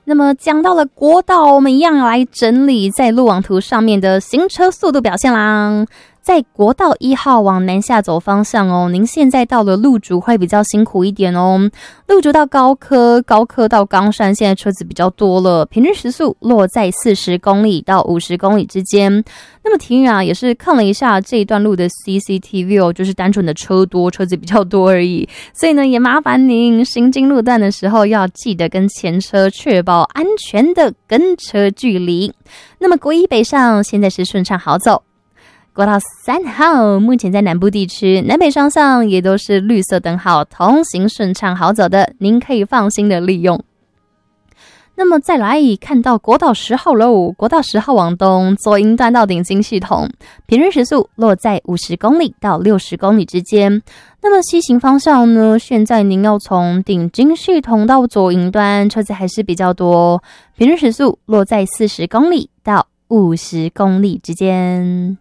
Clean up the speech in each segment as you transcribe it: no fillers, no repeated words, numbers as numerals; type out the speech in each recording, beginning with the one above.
那么讲到了国道，我们一样要来整理在路网图上面的行车速度表现啦。在国道1号往南下走方向哦，您现在到了路竹会比较辛苦一点哦。路竹到高科，高科到冈山，现在车子比较多了，平均时速落在40公里到50公里之间。那么婷啊也是看了一下这一段路的 CCTV 哦，就是单纯的车多，车子比较多而已。所以呢，也麻烦您行经路段的时候要记得跟前车确保安全的跟车距离。那么国一北上现在是顺畅好走。国道3号目前在南部地区南北双向也都是绿色灯号，通行顺畅好走的，您可以放心的利用。那么再来看到国道10号喽，国道10号往东左营段到顶金系统，平均时速落在50公里到60公里之间。那么西行方向呢，现在您要从顶金系统到左营段，车子还是比较多，平均时速落在40公里到50公里之间。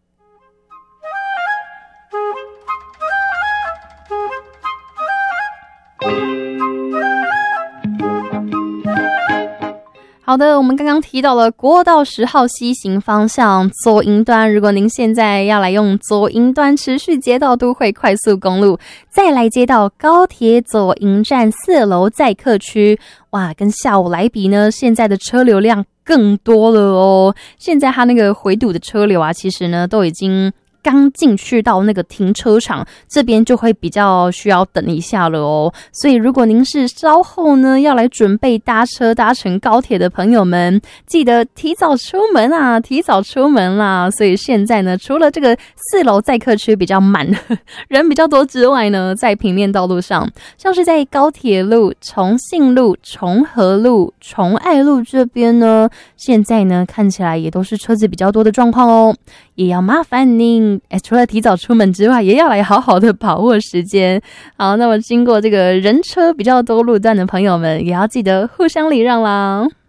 好的，我们刚刚提到了国道10号西行方向左营端，如果您现在要来用左营端持续接到都会快速公路，再来接到高铁左营站4楼载客区，哇，跟下午来比呢，现在的车流量更多了哦。现在它那个回堵的车流啊，其实呢都已经刚进去到那个停车场这边就会比较需要等一下了哦，所以如果您是稍后呢要来准备搭乘高铁的朋友们，记得提早出门啊，提早出门啦。所以现在呢，除了这个4楼载客区比较满，人比较多之外呢，在平面道路上，像是在高铁路、重信路、重和路、重爱路这边呢，现在呢看起来也都是车子比较多的状况哦，也要麻烦您除了提早出门之外，也要来好好的把握时间。好，那么经过这个人车比较多路段的朋友们，也要记得互相礼让啦。